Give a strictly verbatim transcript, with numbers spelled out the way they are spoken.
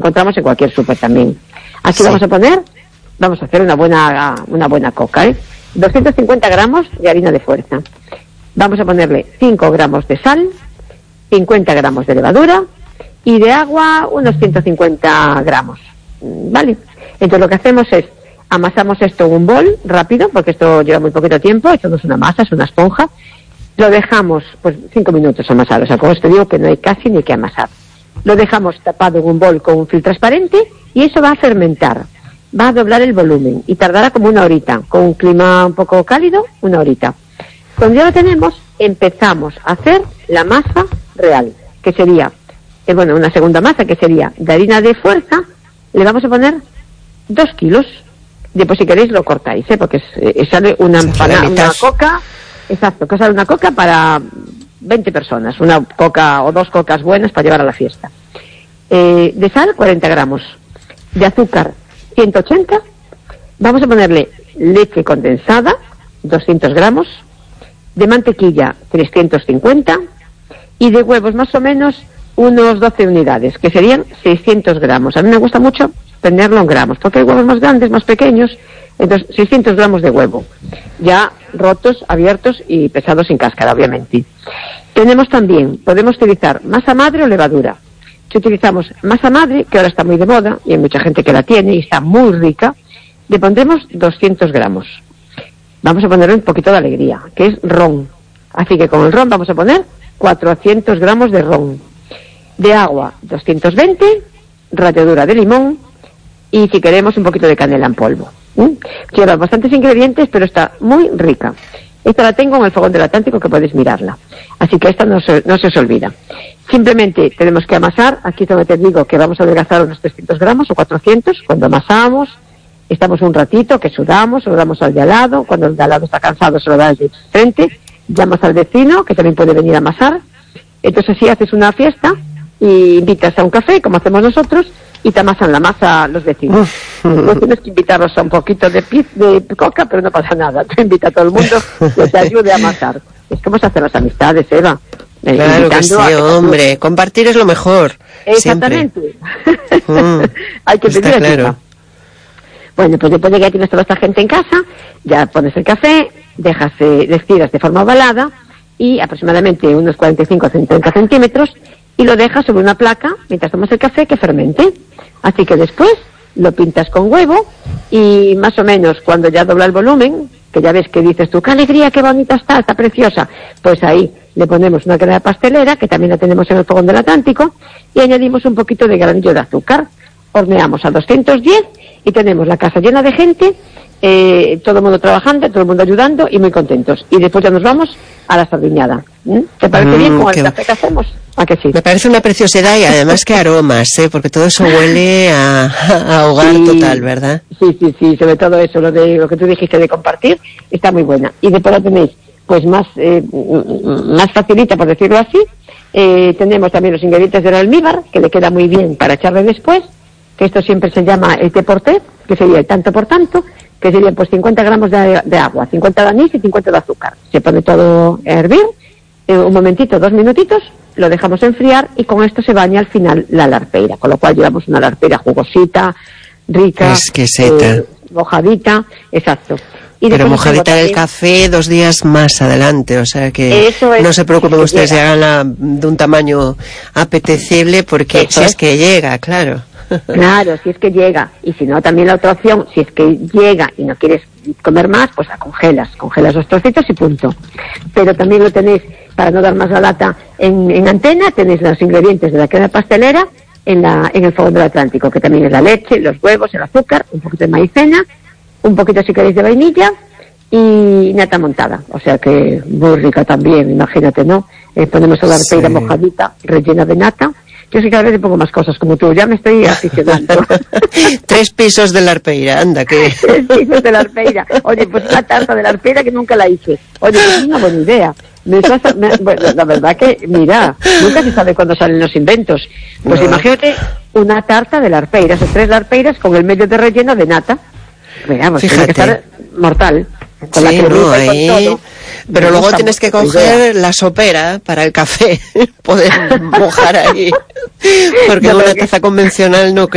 encontramos en cualquier súper también. Aquí sí. Vamos a poner, vamos a hacer una buena, una buena coca, ¿eh? doscientos cincuenta gramos de harina de fuerza. Vamos a ponerle cinco gramos de sal, cincuenta gramos de levadura y de agua unos ciento cincuenta gramos, ¿vale? Entonces lo que hacemos es, amasamos esto en un bol rápido, porque esto lleva muy poquito tiempo, esto no es una masa, es una esponja. Lo dejamos, pues, cinco minutos amasado. O sea, con esto digo que no hay casi ni que amasar. Lo dejamos tapado en un bol con un film transparente y eso va a fermentar. Va a doblar el volumen y tardará como una horita. Con un clima un poco cálido, una horita. Cuando ya lo tenemos, empezamos a hacer la masa real, que sería, eh, bueno, una segunda masa, que sería de harina de fuerza. Le vamos a poner dos kilos. Después, si queréis, lo cortáis, ¿eh? Porque eh, sale una empanada, una coca... Exacto, que sale una coca para veinte personas, una coca o dos cocas buenas para llevar a la fiesta. Eh, de sal, cuarenta gramos. De azúcar, ciento ochenta. Vamos a ponerle leche condensada, doscientos gramos. De mantequilla, trescientos cincuenta. Y de huevos, más o menos, unos doce unidades, que serían seiscientos gramos. A mí me gusta mucho tenerlo en gramos, porque hay huevos más grandes, más pequeños. Entonces, seiscientos gramos de huevo, ya rotos, abiertos y pesados sin cáscara, obviamente. Tenemos también, podemos utilizar masa madre o levadura. Si utilizamos masa madre, que ahora está muy de moda, y hay mucha gente que la tiene y está muy rica, le pondremos doscientos gramos. Vamos a ponerle un poquito de alegría, que es ron. Así que con el ron vamos a poner cuatrocientos gramos de ron. De agua, doscientos veinte, ralladura de limón, y si queremos un poquito de canela en polvo. ¿Mm? Lleva bastantes ingredientes, pero está muy rica. Esta la tengo en el fogón del Atlántico, que podéis mirarla. Así que esta no se, no se os olvida. Simplemente tenemos que amasar. Aquí es donde te digo que vamos a adelgazar unos trescientos gramos o cuatrocientos. Cuando amasamos, estamos un ratito, que sudamos, se lo damos al de al lado. Cuando el de al lado está cansado, se lo da al de frente. Llamas al vecino, que también puede venir a amasar. Entonces así haces una fiesta y invitas a un café, como hacemos nosotros, y te amasan la masa los vecinos. No tienes que invitarlos a un poquito de pizza, de coca, pero no pasa nada. Tú invita a todo el mundo que te ayude a amasar. Es como se hacen las amistades, Eva. Eh, claro que sí, hombre. Compartir es lo mejor. Exactamente. Mm, hay que pedir ayuda. Claro. Bueno, pues después de que ya tienes toda esta gente en casa, ya pones el café, dejas, eh, estiras de forma ovalada y aproximadamente unos cuarenta y cinco a cincuenta centímetros, y lo dejas sobre una placa mientras tomas el café que fermente. Así que después lo pintas con huevo y más o menos cuando ya dobla el volumen, que ya ves que dices tú, qué alegría, qué bonita está, está preciosa, pues ahí le ponemos una crema pastelera, que también la tenemos en el fogón del Atlántico, y añadimos un poquito de granillo de azúcar. Horneamos a doscientos diez y tenemos la casa llena de gente, eh, todo el mundo trabajando, todo el mundo ayudando y muy contentos. Y después ya nos vamos a la sardiñada. ¿Mm? ¿Te parece mm, bien con el café que hacemos? ¿A que sí? Me parece una preciosidad y además que aromas, ¿eh? Porque todo eso huele a, a hogar sí, total, ¿verdad? Sí, sí, sí, sobre todo eso, lo de lo que tú dijiste de compartir, está muy buena. Y después la tenéis, pues más, eh, más facilita, por decirlo así. Eh, tenemos también los ingredientes del almíbar, que le queda muy bien para echarle después, que esto siempre se llama el té por té, que sería el tanto por tanto, que serían pues cincuenta gramos de, de agua, cincuenta de anís y cincuenta de azúcar. Se pone todo a hervir, eh, un momentito, dos minutitos, lo dejamos enfriar y con esto se baña al final la larpeira, con lo cual llevamos una larpeira jugosita, rica, eh, mojadita, exacto. Y pero mojadita del café dos días más adelante, o sea que es, no se preocupen ustedes si haganla de un tamaño apetecible, porque eso si es. es que llega, claro. Claro, si es que llega. Y si no, también la otra opción, si es que llega y no quieres comer más, pues la congelas, congelas los trocitos y punto. Pero también lo tenéis, para no dar más la lata, en, en antena, tenéis los ingredientes de la crema pastelera en, la, en el fogón del Atlántico, que también es la leche, los huevos, el azúcar, un poquito de maicena, un poquito si queréis de vainilla y nata montada, o sea que muy rica también, imagínate, ¿no? Eh, ponemos la arpeira sí. mojadita, rellena de nata. Yo sí que a veces pongo más cosas como tú, ya me estoy aficionando. Tres pisos de la arpeira, anda que... Tres pisos de la arpeira. Oye, pues una tarta de la arpeira que nunca la hice. Oye, pues es una buena idea. Me estás, me, bueno, la verdad que, mira, nunca se sabe cuándo salen los inventos. Pues no. Imagínate una tarta de la arpeira, o tres larpeiras con el medio de relleno de nata. Veamos, tiene que estar mortal. Con sí, la no, ahí... Pero me luego tienes que coger la sopera para el café, poder mojar ahí, porque no, una taza que... convencional no